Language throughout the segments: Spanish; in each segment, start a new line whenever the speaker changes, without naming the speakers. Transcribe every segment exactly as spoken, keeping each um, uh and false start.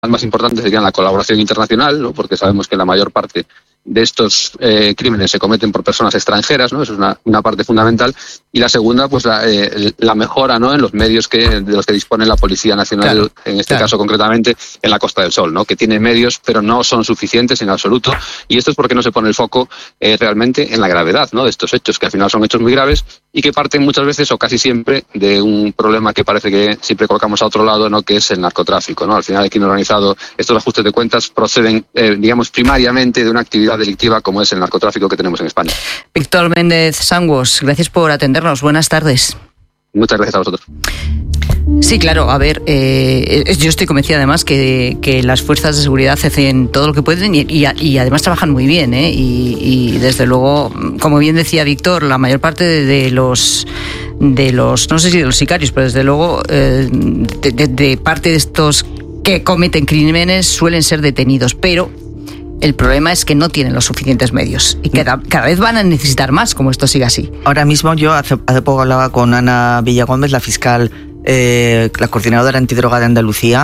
más importantes serían la colaboración internacional, ¿no? Porque sabemos que la mayor parte de estos eh, crímenes se cometen por personas extranjeras, ¿no? Eso es una, una parte fundamental. Y la segunda, pues la, eh, la mejora, ¿no?, en los medios que de los que dispone la Policía Nacional, claro, en este claro. caso concretamente en la Costa del Sol, ¿no?, que tiene medios, pero no son suficientes en absoluto. Y esto es porque no se pone el foco eh, realmente en la gravedad, ¿no?, de estos hechos, que al final son hechos muy graves y que parten muchas veces o casi siempre de un problema que parece que siempre colocamos a otro lado, ¿no?, que es el narcotráfico, ¿no? Al final el crimen organizado, estos ajustes de cuentas proceden, eh, digamos, primariamente de una actividad delictiva como es el narcotráfico que tenemos en España.
Víctor Méndez Sangüos, gracias por atendernos. Buenas tardes.
Muchas gracias a vosotros.
Sí, claro, a ver, eh, yo estoy convencida además que, que las fuerzas de seguridad hacen todo lo que pueden y, y, y además trabajan muy bien, ¿eh? Y, y desde luego, como bien decía Víctor, la mayor parte de, de los de los, no sé si de los sicarios, pero desde luego eh, de, de, de parte de estos que cometen crímenes suelen ser detenidos, pero el problema es que no tienen los suficientes medios y que cada vez van a necesitar más, como esto siga así.
Ahora mismo yo hace, hace poco hablaba con Ana Villagómez, la fiscal, eh, la coordinadora antidroga de Andalucía,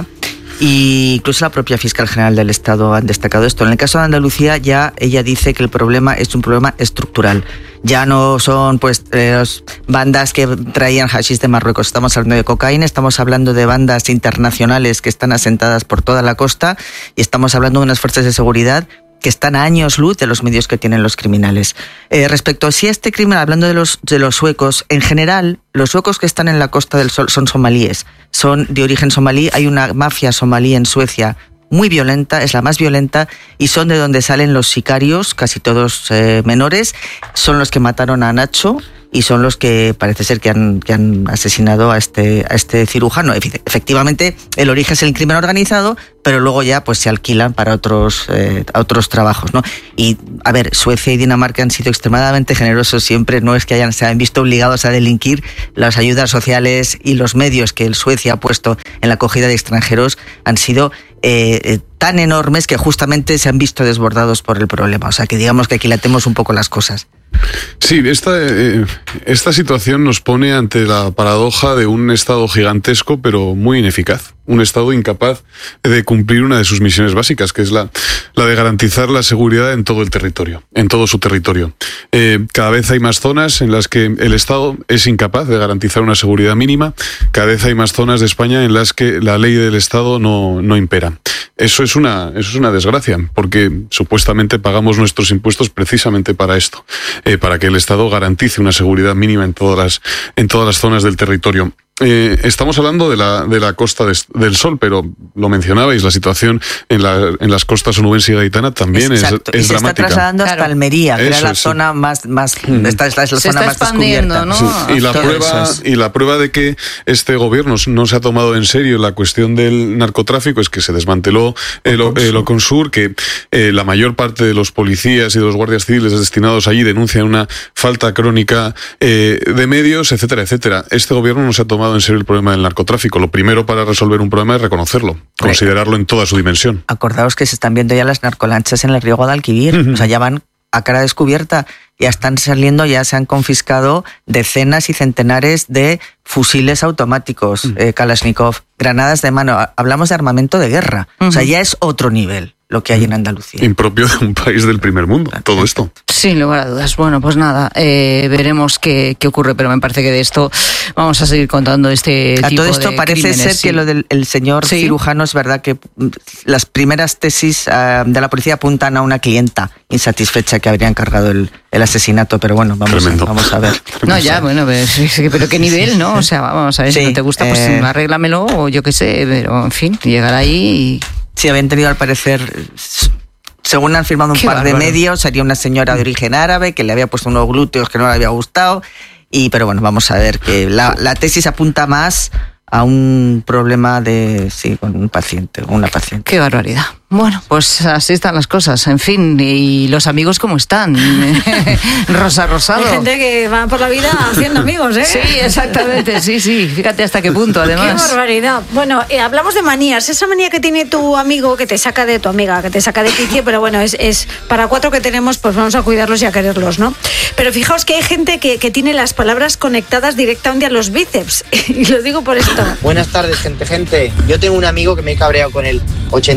y incluso la propia fiscal general del Estado han destacado esto. En el caso de Andalucía ya ella dice que el problema es un problema estructural. Ya no son pues eh, bandas que traían hachís de Marruecos, estamos hablando de cocaína, estamos hablando de bandas internacionales que están asentadas por toda la costa y estamos hablando de unas fuerzas de seguridad que están a años luz de los medios que tienen los criminales. Eh, respecto a si este crimen, hablando de los, de los suecos, en general, los suecos que están en la Costa del Sol son somalíes, son de origen somalí, hay una mafia somalí en Suecia muy violenta, es la más violenta, y son de donde salen los sicarios, casi todos eh, menores, son los que mataron a Nacho y son los que parece ser que han, que han asesinado a este, a este cirujano. Efectivamente, el origen es el crimen organizado, pero luego ya pues se alquilan para otros, eh, otros trabajos, ¿no? Y, a ver, Suecia y Dinamarca han sido extremadamente generosos siempre, no es que hayan, se hayan visto obligados a delinquir. Las ayudas sociales y los medios que el Suecia ha puesto en la acogida de extranjeros han sido eh, eh, tan enormes que justamente se han visto desbordados por el problema. O sea, que digamos que aquilatemos un poco las cosas.
Sí, esta, eh, esta situación nos pone ante la paradoja de un Estado gigantesco pero muy ineficaz. Un Estado incapaz de cumplir una de sus misiones básicas, que es la, la de garantizar la seguridad en todo el territorio, en todo su territorio. Eh, cada vez hay más zonas en las que el Estado es incapaz de garantizar una seguridad mínima. Cada vez hay más zonas de España en las que la ley del Estado no, no impera. Eso es una, eso es una desgracia, porque supuestamente pagamos nuestros impuestos precisamente para esto, eh, para que el Estado garantice una seguridad mínima en todas las, en todas las zonas del territorio. Eh, estamos hablando de la, de la Costa de, del Sol, pero lo mencionabais, la situación en, la, en las costas onubense y gaditana también es, es, es
y
dramática.
Se está trasladando hasta
claro.
Almería, que
Eso,
era la
sí. zona
más, más mm. esta es la, es la
se
zona
está
más descubierta.
¿no?
Sí. Y, la prueba, y la prueba de que este gobierno no se ha tomado en serio la cuestión del narcotráfico es que se desmanteló el, el Oconsur, que eh, la mayor parte de los policías y de los guardias civiles destinados allí denuncian una falta crónica eh, de medios, etcétera, etcétera. Este gobierno no se ha tomado en serio el problema del narcotráfico. Lo primero para resolver un problema es reconocerlo, considerarlo en toda su dimensión.
Acordaos que se están viendo ya las narcolanchas en el río Guadalquivir, uh-huh. o sea, ya van a cara descubierta, ya están saliendo, ya se han confiscado decenas y centenares de fusiles automáticos, uh-huh. eh, Kalashnikov, granadas de mano, hablamos de armamento de guerra, uh-huh. o sea, ya es otro nivel lo que hay en Andalucía.
Impropio de un país del primer mundo, todo esto.
Sin lugar a dudas. Bueno, pues nada, eh, veremos qué, qué ocurre, pero me parece que de esto vamos a seguir contando este
a
tipo de
todo esto parece
crímenes,
ser
sí.
que lo del el señor sí. cirujano es verdad que las primeras tesis uh, de la policía apuntan a una clienta insatisfecha que habría encargado el, el asesinato, pero bueno, vamos, a, vamos a ver.
No, ya, bueno, pero, pero qué nivel, ¿no? O sea, vamos a ver, sí, si no te gusta, pues eh... arréglamelo o yo qué sé, pero en fin, llegar ahí y...
Sí, habían tenido al parecer, según han firmado un Qué par bárbaro. de medios, sería una señora de origen árabe que le había puesto unos glúteos que no le había gustado, y pero bueno, vamos a ver que la, la tesis apunta más a un problema de, sí, con un paciente, una paciente.
Qué barbaridad. Bueno, pues así están las cosas, en fin, y los amigos cómo están. Rosa Rosado.
Hay gente que va por la vida haciendo amigos, ¿eh?
Sí, exactamente, sí, sí, fíjate hasta qué punto, además.
Qué barbaridad. Bueno, eh, hablamos de manías, esa manía que tiene tu amigo que te saca de tu amiga, que te saca de quicio, pero bueno, es, es para cuatro que tenemos, pues vamos a cuidarlos y a quererlos, ¿no? Pero fijaos que hay gente que, que tiene las palabras conectadas directamente a los bíceps, y lo digo por esto.
Buenas tardes, gente, gente. Yo tengo un amigo que me he cabreado con él ochenta